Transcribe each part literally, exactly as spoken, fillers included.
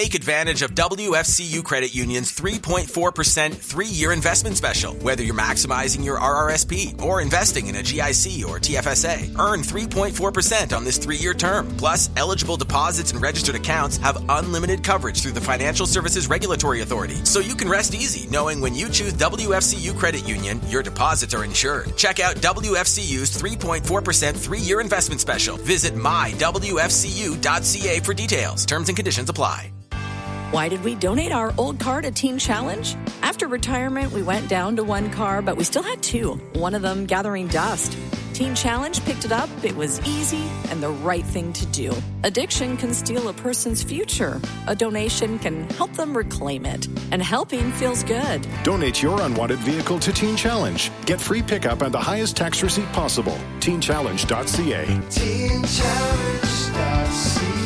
Take advantage of W F C U Credit Union's three point four percent three-year investment special. Whether you're maximizing your R R S P or investing in a G I C or T F S A, earn three point four percent on this three-year term. Plus, eligible deposits and registered accounts have unlimited coverage through the Financial Services Regulatory Authority. So you can rest easy knowing when you choose W F C U Credit Union, your deposits are insured. Check out W F C U's three point four percent three-year investment special. Visit my W F C U dot C A for details. Terms and conditions apply. Why did we donate our old car to Teen Challenge? After retirement, we went down to one car, but we still had two, one of them gathering dust. Teen Challenge picked it up. It was easy and the right thing to do. Addiction can steal a person's future. A donation can help them reclaim it. And helping feels good. Donate your unwanted vehicle to Teen Challenge. Get free pickup and the highest tax receipt possible. teen challenge dot c a. teen challenge dot c a.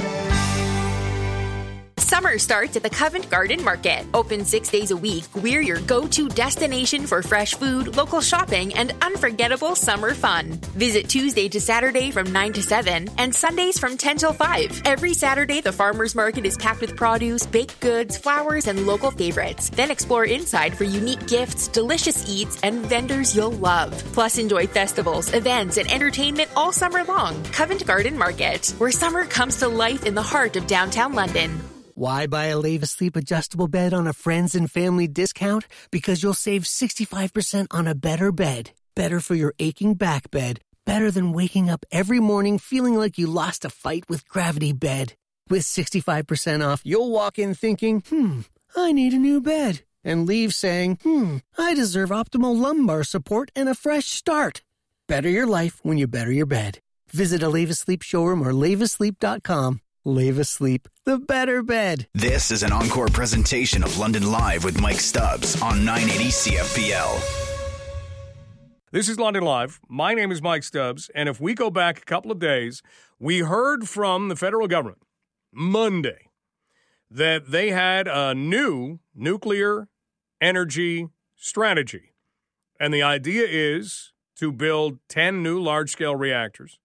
Summer starts at the Covent Garden Market. Open six days a week, we're your go-to destination for fresh food, local shopping, and unforgettable summer fun. Visit Tuesday to Saturday from nine to seven and Sundays from ten till five. Every Saturday, the farmers market is packed with produce, baked goods, flowers, and local favorites. Then explore inside for unique gifts, delicious eats, and vendors you'll love. Plus, enjoy festivals, events, and entertainment all summer long. Covent Garden Market, where summer comes to life in the heart of downtown London. Why buy a Leva Sleep adjustable bed on a friends and family discount? Because you'll save sixty-five percent on a better bed. Better for your aching back bed. Better than waking up every morning feeling like you lost a fight with Gravity Bed. With sixty-five percent off, you'll walk in thinking, hmm, I need a new bed. And leave saying, hmm, I deserve optimal lumbar support and a fresh start. Better your life when you better your bed. Visit a Leva Sleep showroom or leva sleep dot com. Leva Sleep, the better bed. This is an encore presentation of London Live with Mike Stubbs on nine eighty C F P L. This is London Live. My name is Mike Stubbs, and if we go back a couple of days, we heard from the federal government Monday that they had a new nuclear energy strategy. And the idea is to build ten new large-scale reactors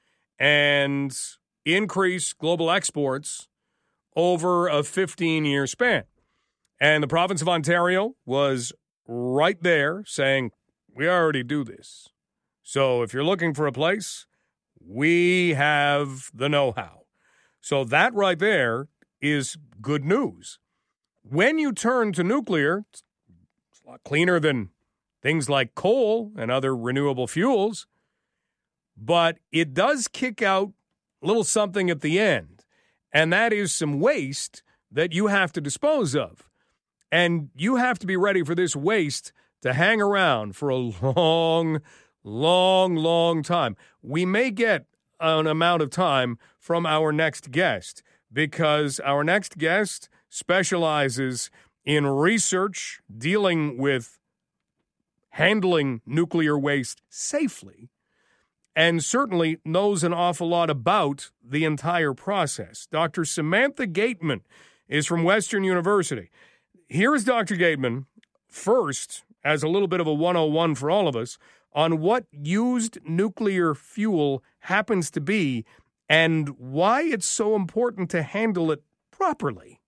and increase global exports over a fifteen-year span. And the province of Ontario was right there saying, we already do this. So if you're looking for a place, we have the know-how. So that right there is good news. When you turn to nuclear, it's a lot cleaner than things like coal and other renewable fuels, but it does kick out a little something at the end, and that is some waste that you have to dispose of. And you have to be ready for this waste to hang around for a long, long, long time. We may get an amount of time from our next guest because our next guest specializes in research dealing with handling nuclear waste safely, and certainly knows an awful lot about the entire process. Doctor Samantha Gateman is from Western University. Here is Doctor Gateman, first, as a little bit of a one oh one for all of us, on what used nuclear fuel happens to be and why it's so important to handle it properly.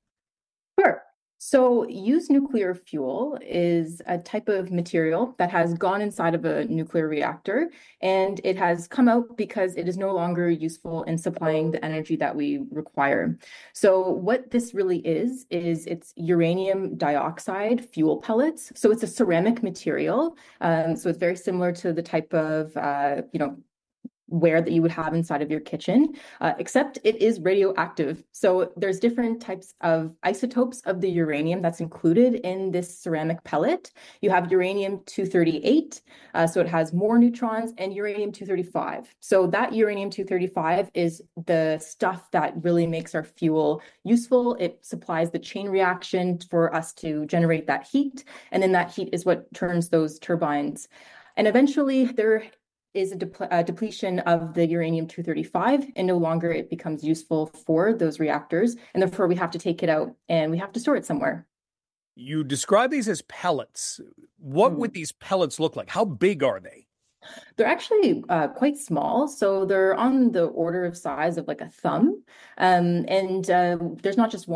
Sure. So used nuclear fuel is a type of material that has gone inside of a nuclear reactor, and it has come out because it is no longer useful in supplying the energy that we require. So what this really is, is it's uranium dioxide fuel pellets. So it's a ceramic material. Um, so it's very similar to the type of, uh, you know, ware that you would have inside of your kitchen, uh, except it is radioactive. So there's different types of isotopes of the uranium that's included in this ceramic pellet. You have uranium two thirty-eight, uh, so it has more neutrons, and uranium two thirty-five. So that uranium two thirty-five is the stuff that really makes our fuel useful. It supplies the chain reaction for us to generate that heat, and then that heat is what turns those turbines. And eventually there is a, de- a depletion of the uranium two thirty-five, and no longer it becomes useful for those reactors, and therefore we have to take it out and we have to store it somewhere. You describe these as pellets. What mm. would these pellets look like? How big are they? They're actually uh, quite small, so they're on the order of size of like a thumb, um, and uh, there's not just one